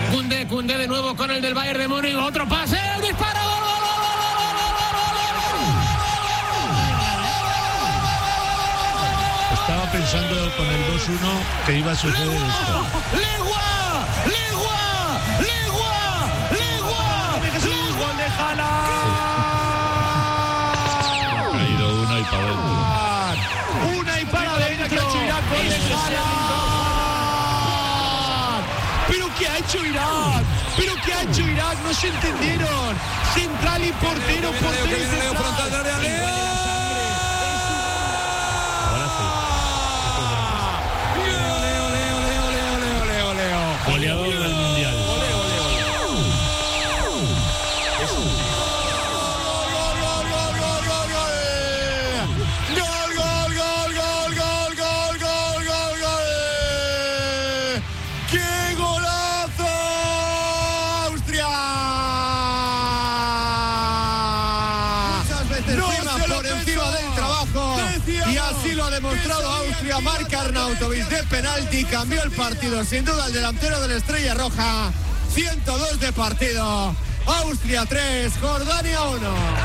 Koundé de nuevo con el del Bayern de Múnich. Otro pase, el disparo. Estaba pensando con el 2-1 que iba a suceder esto. ¡Gol de Haaland! Ha ido una y para adentro. Una y para adentro. ¡Gol de Haaland! ¿Pero qué ha hecho Irak? No se entendieron. Central y portero. Frontal de área, Leo. Goleador del Mundial. ¡Qué golazo! ¡Austria! Muchas veces por encima del trabajo. Y así lo ha demostrado Austria. Marca Arnautovic de penalti. Cambió el partido. Sin duda el delantero de la Estrella Roja. 102 de partido. Austria 3, Jordania 1.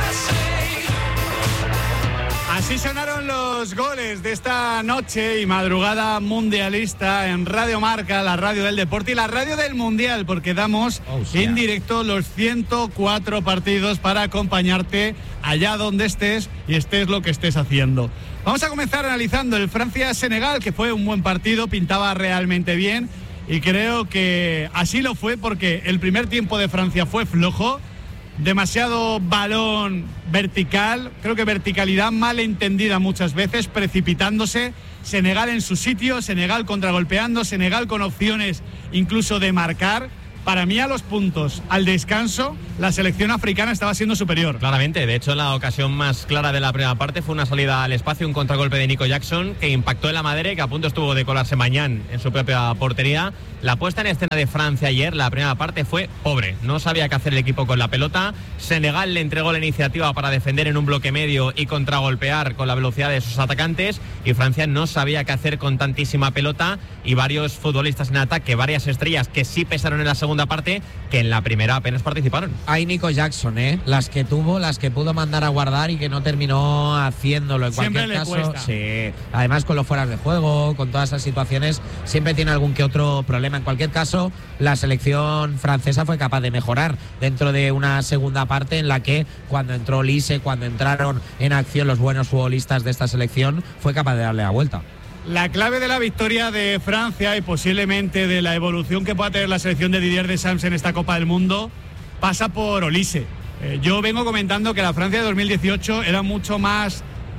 Así sonaron los goles de esta noche y madrugada mundialista en Radio Marca, la radio del deporte y la radio del mundial, porque damos en directo los 104 partidos para acompañarte allá donde estés y estés lo que estés haciendo. Vamos a comenzar analizando el Francia-Senegal, que fue un buen partido, pintaba realmente bien y creo que así lo fue porque el primer tiempo de Francia fue flojo. Demasiado balón vertical, creo que verticalidad mal entendida muchas veces, precipitándose, Senegal en su sitio, Senegal contragolpeando, Senegal con opciones incluso de marcar. Para mí a los puntos, al descanso, la selección africana estaba siendo superior. Claramente, de hecho la ocasión más clara de la primera parte fue una salida al espacio, un contragolpe de Nico Jackson que impactó en la madera y que a punto estuvo de colarse Mañán en su propia portería. La puesta en escena de Francia ayer, la primera parte fue pobre, no sabía qué hacer el equipo con la pelota. Senegal le entregó la iniciativa para defender en un bloque medio y contragolpear con la velocidad de sus atacantes y Francia no sabía qué hacer con tantísima pelota y varios futbolistas en ataque, varias estrellas que sí pesaron en la segunda parte, que en la primera apenas participaron. Hay Nico Jackson, las que tuvo, las que pudo mandar a guardar y que no terminó haciéndolo. En siempre cualquier caso, cuesta. Sí. Además con los fueras de juego, con todas esas situaciones, siempre tiene algún que otro problema. En cualquier caso, la selección francesa fue capaz de mejorar dentro de una segunda parte en la que cuando entró Olise, cuando entraron en acción los buenos futbolistas de esta selección, fue capaz de darle la vuelta. La clave de la victoria de Francia y posiblemente de la evolución que pueda tener la selección de Didier Deschamps en esta Copa del Mundo pasa por Olise. Yo vengo comentando que la Francia de 2018 era mucho más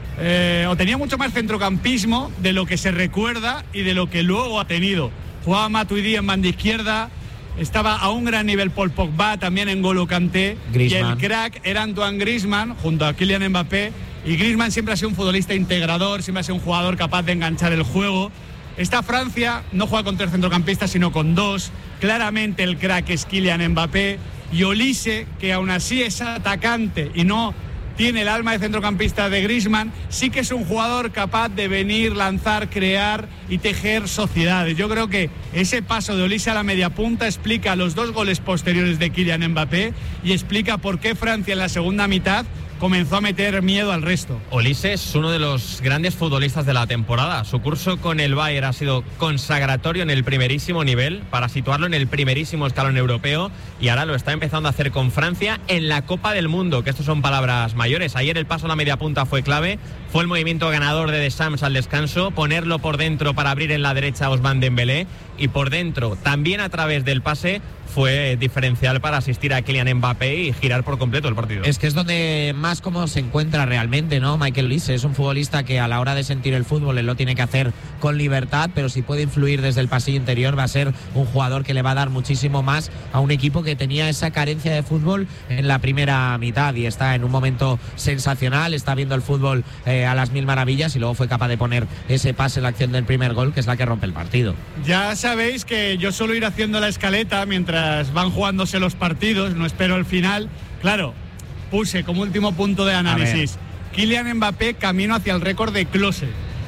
o tenía mucho más centrocampismo de lo que se recuerda y de lo que luego ha tenido. Jugaba Matuidi en banda izquierda, estaba a un gran nivel Paul Pogba, también en N'Golo Kanté, Griezmann. Y el crack era Antoine Griezmann junto a Kylian Mbappé. Y Griezmann siempre ha sido un futbolista integrador, siempre ha sido un jugador capaz de enganchar el juego. Esta Francia no juega con 3 centrocampistas, sino con 2. Claramente el crack es Kylian Mbappé. Y Olise, que aún así es atacante y no tiene el alma de centrocampista de Griezmann, sí que es un jugador capaz de venir, lanzar, crear y tejer sociedades. Yo creo que ese paso de Olise a la media punta explica los 2 goles posteriores de Kylian Mbappé y explica por qué Francia en la segunda mitad comenzó a meter miedo al resto. Olise es uno de los grandes futbolistas de la temporada. Su curso con el Bayern ha sido consagratorio en el primerísimo nivel para situarlo en el primerísimo escalón europeo y ahora lo está empezando a hacer con Francia en la Copa del Mundo, que estos son palabras mayores. Ayer el paso a la media punta fue clave, fue el movimiento ganador de Deschamps al descanso, ponerlo por dentro para abrir en la derecha a Ousmane Dembélé y por dentro, también a través del pase, fue diferencial para asistir a Kylian Mbappé y girar por completo el partido. Es que es donde más cómodo se encuentra realmente, ¿no? Michael Olise es un futbolista que a la hora de sentir el fútbol él lo tiene que hacer con libertad, pero si puede influir desde el pasillo interior va a ser un jugador que le va a dar muchísimo más a un equipo que tenía esa carencia de fútbol en la primera mitad y está en un momento sensacional, está viendo el fútbol a las mil maravillas y luego fue capaz de poner ese pase en la acción del primer gol, que es la que rompe el partido. Ya sabéis que yo suelo ir haciendo la escaleta mientras van jugándose los partidos, no espero el final. Claro, puse como último punto de análisis Kylian Mbappé camino hacia el récord de Klose.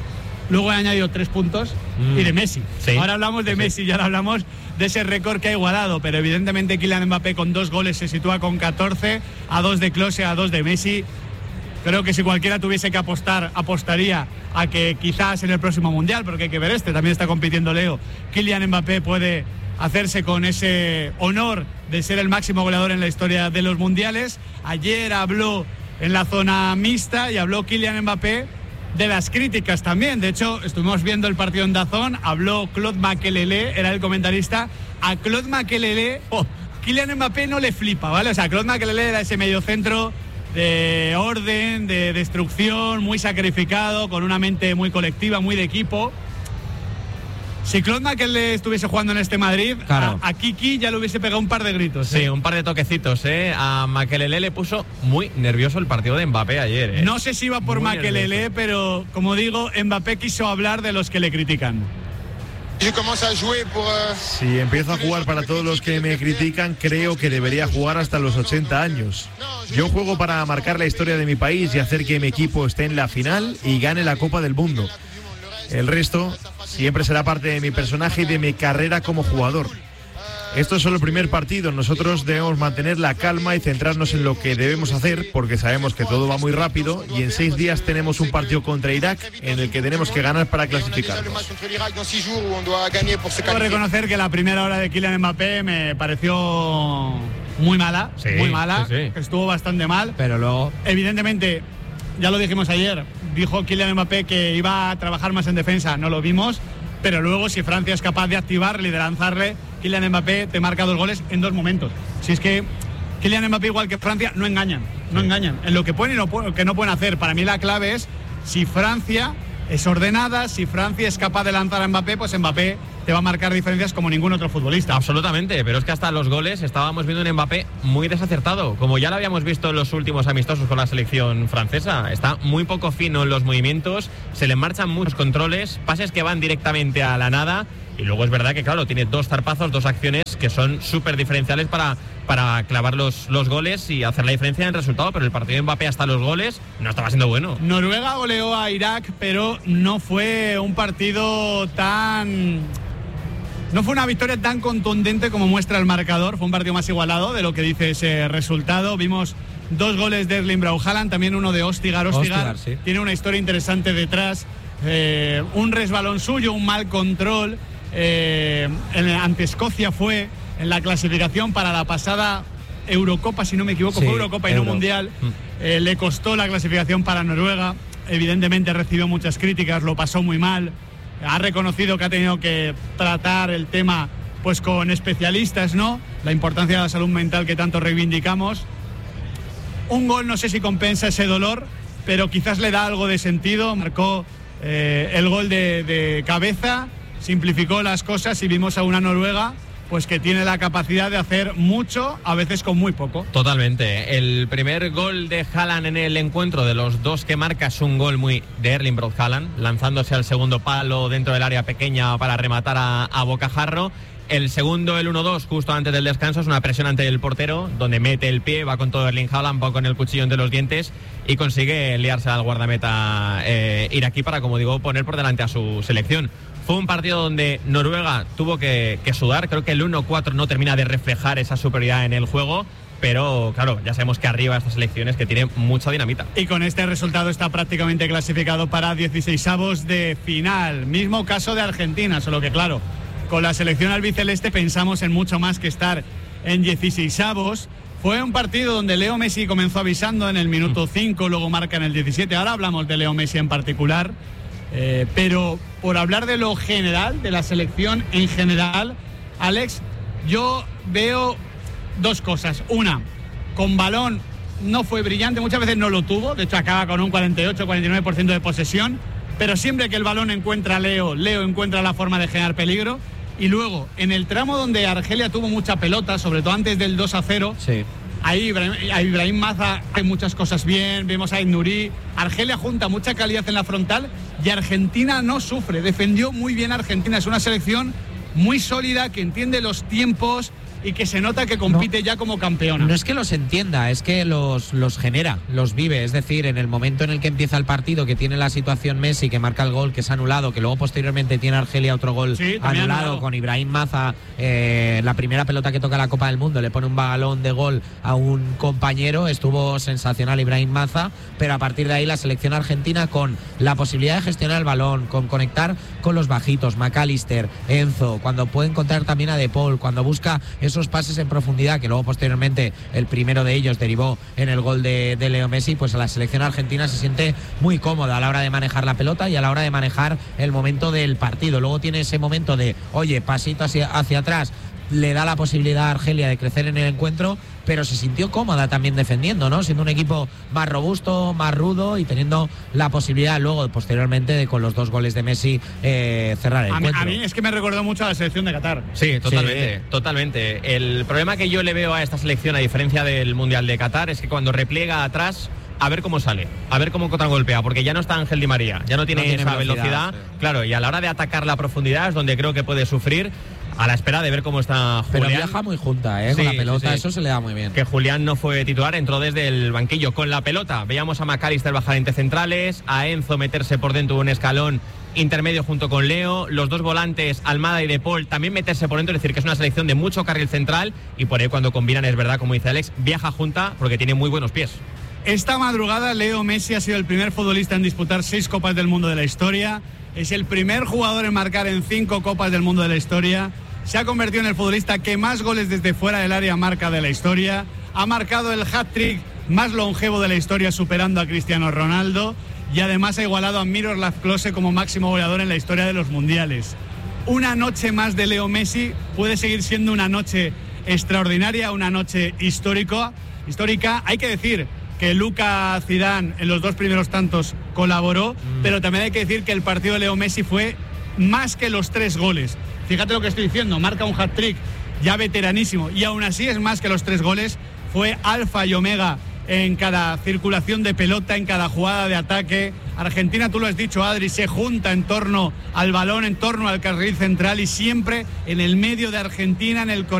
Luego he añadido 3 puntos y de Messi. Sí. Ahora hablamos de Messi y ahora hablamos de ese récord que ha igualado, pero evidentemente Kylian Mbappé con 2 goles se sitúa con 14, a 2 de Klose, a 2 de Messi. Creo que si cualquiera tuviese que apostar, apostaría a que quizás en el próximo Mundial, porque hay que ver también está compitiendo Leo, Kylian Mbappé puede hacerse con ese honor de ser el máximo goleador en la historia de los Mundiales. Ayer habló en la zona mixta y habló Kylian Mbappé de las críticas también. De hecho, estuvimos viendo el partido en DAZN, habló Claude Makelele, era el comentarista. A Claude Makelele, Kylian Mbappé no le flipa, ¿vale? O sea, Claude Makelele era ese mediocentro de orden, de destrucción, muy sacrificado, con una mente muy colectiva, muy de equipo. Si Claude Makelele estuviese jugando en este Madrid, claro, a Kiki ya le hubiese pegado un par de gritos. Sí, un par de toquecitos. A Makelele le puso muy nervioso el partido de Mbappé ayer. No sé si iba por Makelele, pero como digo, Mbappé quiso hablar de los que le critican. Si empiezo a jugar para todos los que me critican, creo que debería jugar hasta los 80 años. Yo juego para marcar la historia de mi país y hacer que mi equipo esté en la final y gane la Copa del Mundo. El resto siempre será parte de mi personaje y de mi carrera como jugador. Esto es solo el primer partido. Nosotros debemos mantener la calma y centrarnos en lo que debemos hacer, porque sabemos que todo va muy rápido y en 6 días tenemos un partido contra Irak en el que tenemos que ganar para clasificarnos. Debo reconocer que la primera hora de Kylian Mbappé me pareció muy mala, sí, que estuvo bastante mal. Pero luego, evidentemente, ya lo dijimos ayer, dijo Kylian Mbappé que iba a trabajar más en defensa, no lo vimos, pero luego si Francia es capaz de activarle y de lanzarle, Kylian Mbappé te marca 2 goles en 2 momentos. Si es que Kylian Mbappé, igual que Francia, no engañan en lo que pueden y lo que no pueden hacer. Para mí la clave es si Francia es ordenada, si Francia es capaz de lanzar a Mbappé, pues Mbappé te va a marcar diferencias como ningún otro futbolista. Absolutamente, pero es que hasta los goles estábamos viendo un Mbappé muy desacertado, como ya lo habíamos visto en los últimos amistosos con la selección francesa. Está muy poco fino en los movimientos, se le marchan muchos controles, pases que van directamente a la nada, y luego es verdad que, claro, tiene 2 zarpazos, 2 acciones que son súper diferenciales para clavar los goles y hacer la diferencia en el resultado, pero el partido de Mbappé hasta los goles no estaba siendo bueno. Noruega goleó a Irak, pero no fue un partido no fue una victoria tan contundente como muestra el marcador. Fue un partido más igualado de lo que dice ese resultado. Vimos 2 goles de Erling Braut Haaland, también uno de Ostigar, sí. Tiene una historia interesante detrás, un resbalón suyo, un mal control. Ante Escocia fue en la clasificación para la pasada Eurocopa, si no me equivoco, fue Eurocopa y no Mundial. Le costó la clasificación para Noruega. Evidentemente recibió muchas críticas, lo pasó muy mal. Ha reconocido que ha tenido que tratar el tema pues con especialistas, ¿no? La importancia de la salud mental que tanto reivindicamos. Un gol no sé si compensa ese dolor, pero quizás le da algo de sentido. Marcó el gol de cabeza, simplificó las cosas y vimos a una Noruega pues que tiene la capacidad de hacer mucho, a veces con muy poco. Totalmente. El primer gol de Haaland en el encuentro, de los 2 que marca, es un gol muy de Erling Braut Haaland, lanzándose al segundo palo dentro del área pequeña para rematar a bocajarro. El segundo, el 1-2, justo antes del descanso, es una presión ante el portero, donde mete el pie, va con todo Erling Haaland, va con el cuchillo entre los dientes y consigue liarse al guardameta iraquí para, como digo, poner por delante a su selección. Fue un partido donde Noruega tuvo que sudar. Creo que el 1-4 no termina de reflejar esa superioridad en el juego, pero claro, ya sabemos que arriba estas selecciones que tienen mucha dinamita. Y con este resultado está prácticamente clasificado para 16avos de final. Mismo caso de Argentina, solo que claro, con la selección albiceleste pensamos en mucho más que estar en 16avos. Fue un partido donde Leo Messi comenzó avisando en el minuto 5, luego marca en el 17. Ahora hablamos de Leo Messi en particular. Pero por hablar de lo general, de la selección en general, Alex, yo veo 2 cosas. Una, con balón no fue brillante, muchas veces no lo tuvo, de hecho acaba con un 48-49% de posesión, pero siempre que el balón encuentra a Leo encuentra la forma de generar peligro. Y luego, en el tramo donde Argelia tuvo mucha pelota, sobre todo antes del 2-0, sí, ahí Ibrahim Maza hace muchas cosas bien, vemos a Nuri. Argelia junta mucha calidad en la frontal y Argentina no sufre, defendió muy bien Argentina. Es una selección muy sólida, que entiende los tiempos, y que se nota que compite ya como campeona. No es que los entienda, es que los genera, los vive. Es decir, en el momento en el que empieza el partido, que tiene la situación Messi, que marca el gol, que es anulado, que luego posteriormente tiene Argelia otro gol anulado con Ibrahim Maza, la primera pelota que toca la Copa del Mundo, le pone un balón de gol a un compañero, estuvo sensacional Ibrahim Maza, pero a partir de ahí la selección argentina con la posibilidad de gestionar el balón, con conectar con los bajitos, McAllister, Enzo, cuando puede encontrar también a De Paul, cuando busca esos pases en profundidad, que luego posteriormente el primero de ellos derivó en el gol de Leo Messi, pues a la selección argentina se siente muy cómoda a la hora de manejar la pelota y a la hora de manejar el momento del partido. Luego tiene ese momento de, oye, pasito hacia atrás, le da la posibilidad a Argelia de crecer en el encuentro, pero se sintió cómoda también defendiendo, ¿no? Siendo un equipo más robusto, más rudo y teniendo la posibilidad luego, posteriormente, de con los 2 goles de Messi cerrar el encuentro. A mí es que me recordó mucho a la selección de Qatar. Sí, totalmente. El problema que yo le veo a esta selección, a diferencia del Mundial de Qatar, es que cuando repliega atrás, a ver cómo sale, a ver cómo contragolpea, porque ya no está Ángel Di María, ya no tiene esa velocidad. Sí. Claro, y a la hora de atacar la profundidad es donde creo que puede sufrir, a la espera de ver cómo está Julián. Pero viaja muy junta, con la pelota, eso se le da muy bien. Que Julián no fue titular, entró desde el banquillo con la pelota. Veíamos a McAllister bajar entre centrales, a Enzo meterse por dentro de un escalón intermedio junto con Leo, los 2 volantes, Almada y De Paul, también meterse por dentro, es decir, que es una selección de mucho carril central y por ahí cuando combinan, es verdad, como dice Alex, viaja junta porque tiene muy buenos pies. Esta madrugada Leo Messi ha sido el primer futbolista en disputar 6 Copas del Mundo de la historia, es el primer jugador en marcar en 5 Copas del Mundo de la historia, se ha convertido en el futbolista que más goles desde fuera del área marca de la historia, ha marcado el hat-trick más longevo de la historia superando a Cristiano Ronaldo y además ha igualado a Miroslav Klose como máximo goleador en la historia de los mundiales. Una noche más de Leo Messi puede seguir siendo una noche extraordinaria, una noche histórica. Hay que decir que Luka Zidane en los 2 primeros tantos colaboró, pero también hay que decir que el partido de Leo Messi fue más que los 3 goles. Fíjate lo que estoy diciendo, marca un hat-trick ya veteranísimo y aún así es más que los 3 goles, fue alfa y omega en cada circulación de pelota, en cada jugada de ataque. Argentina, tú lo has dicho, Adri, se junta en torno al balón, en torno al carril central y siempre en el medio de Argentina, en el corazón